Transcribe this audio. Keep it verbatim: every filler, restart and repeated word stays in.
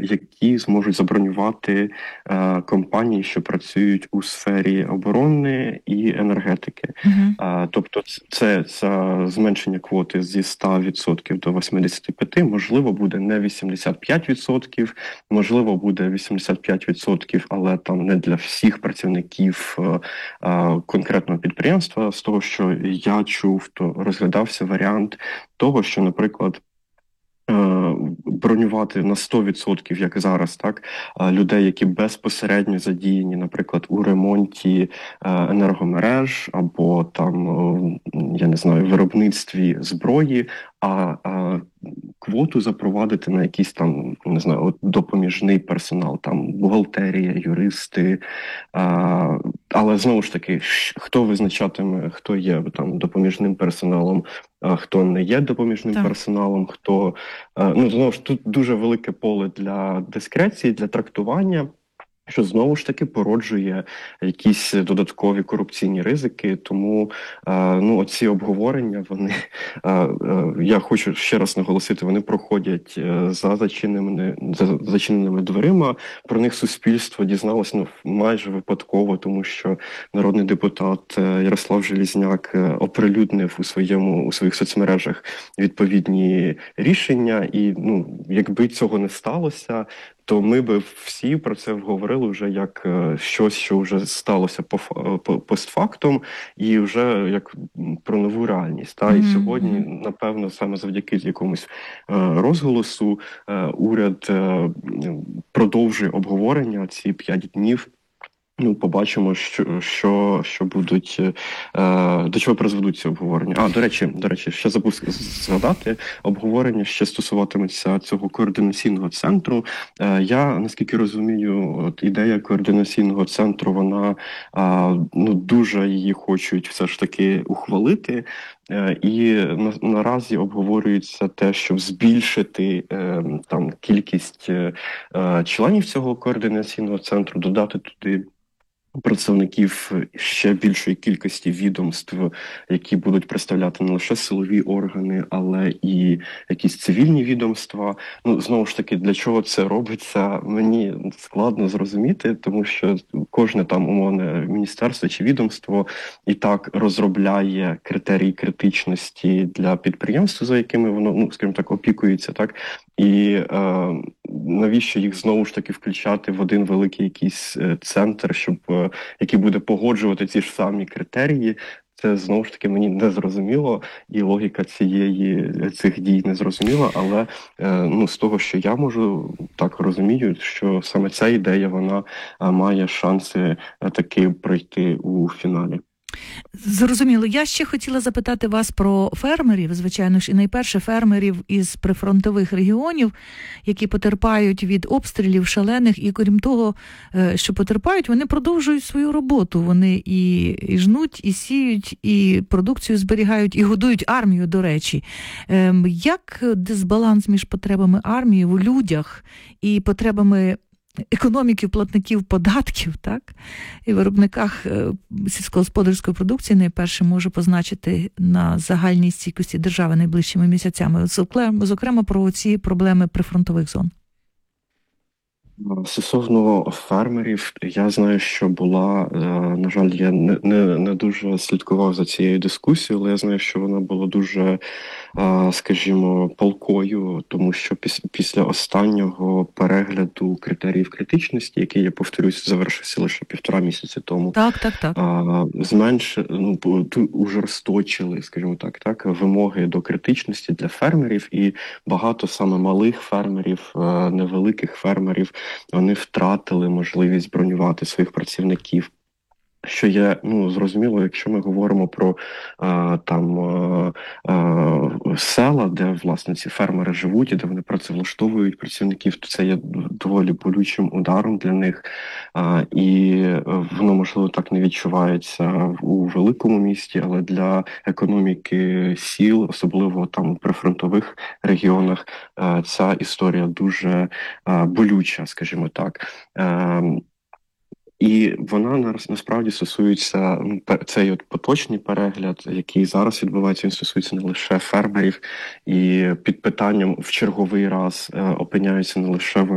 які зможуть забронювати е, компанії, що працюють у сфері оборони і енергетики. Угу. Е, тобто це, це зменшення квоти зі ста відсотків до вісімдесят п'ять відсотків, можливо, буде не вісімдесят п'ять відсотків, можливо, буде вісімдесят п'ять відсотків, але там не для всіх працівників е, е, конкретного підприємства. З того, що я чув, то розглядався варіант того, що, наприклад, бронювати на сто відсотків, як зараз, так, людей, які безпосередньо задіяні, наприклад, у ремонті енергомереж або там, я не знаю, виробництві зброї, а, а квоту запровадити на якийсь там, не знаю, от допоміжний персонал, там бухгалтерія, юристи. А, але знову ж таки, хто визначатиме, хто є там допоміжним персоналом, а хто не є допоміжним так. персоналом, хто, ну, знову ж, тут дуже велике поле для дискреції, для трактування, що знову ж таки породжує якісь додаткові корупційні ризики. Тому ну, оці обговорення, вони, я хочу ще раз наголосити, вони проходять за зачиненими, за зачиненими дверима. Про них суспільство дізналося ну, майже випадково, тому що народний депутат Ярослав Железняк оприлюднив у своєму у своїх соцмережах відповідні рішення. І ну, якби цього не сталося, то ми би всі про це говорили вже як щось, що вже сталося по, по постфактум, і вже як про нову реальність. Та? Mm-hmm. І сьогодні, напевно, саме завдяки якомусь розголосу уряд продовжує обговорення ці п'ять днів. Ну, побачимо, що, що, що будуть, е, до чого призведуть ці обговорення. А, до речі, до речі, ще забув згадати, обговорення ще стосуватиметься цього координаційного центру. Е, я, наскільки розумію, от ідея координаційного центру, вона, е, ну, дуже її хочуть все ж таки ухвалити. І на, наразі обговорюється те, щоб збільшити е, там кількість е, членів цього координаційного центру, додати туди представників ще більшої кількості відомств, які будуть представляти не лише силові органи, але і якісь цивільні відомства. Ну, знову ж таки, для чого це робиться, мені складно зрозуміти, тому що кожне там умовне міністерство чи відомство і так розробляє критерії критичності для підприємства, за якими воно, ну, скажімо так, опікується, так? І е, навіщо їх знову ж таки включати в один великий якийсь центр, щоб е, який буде погоджувати ці ж самі критерії? Це знову ж таки мені не зрозуміло, і логіка цієї цих дій не зрозуміла. Але е, ну з того, що я можу так розумію, що саме ця ідея вона е, має шанси е, таки пройти у фіналі. Зрозуміло. Я ще хотіла запитати вас про фермерів, звичайно ж, і найперше фермерів із прифронтових регіонів, які потерпають від обстрілів шалених, і крім того, що потерпають, вони продовжують свою роботу. Вони і, і жнуть, і сіють, і продукцію зберігають, і годують армію, до речі. Як дисбаланс між потребами армії в людях і потребами економіки, платників податків, так, і виробниках сільськогосподарської продукції найперше може позначити на загальній стійкості держави найближчими місяцями, зокрема про ці проблеми прифронтових зон? Стосовно фермерів, я знаю, що була, на жаль, я не, не, не дуже слідкував за цією дискусією, але я знаю, що вона була дуже, скажімо, палкою, тому що після останнього перегляду критеріїв критичності, який, я повторюсь, завершився лише півтора місяці тому, так, так, так. зменш, ну, ужорсточили, скажімо так, так, вимоги до критичності для фермерів, і багато саме малих фермерів, невеликих фермерів, вони втратили можливість бронювати своїх працівників. Що є, ну, зрозуміло, якщо ми говоримо про а, там а, а, села, де, власне, ці фермери живуть, і де вони працевлаштовують працівників, то це є доволі болючим ударом для них. А, і воно, можливо, так не відчувається у великому місті, але для економіки сіл, особливо там у прифронтових регіонах, а, ця історія дуже а, болюча, скажімо так. А, І вона насправді стосується, цей от поточний перегляд, який зараз відбувається, він стосується не лише фермерів, і під питанням в черговий раз опиняються не лише вони,